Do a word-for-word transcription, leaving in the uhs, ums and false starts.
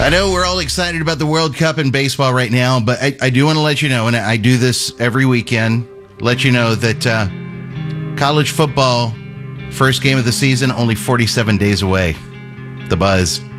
I know we're all excited about the World Cup in baseball right now, but I, I do want to let you know, and I do this every weekend, let you know that uh, college football, first game of the season, only forty-seven days away. The Buzz.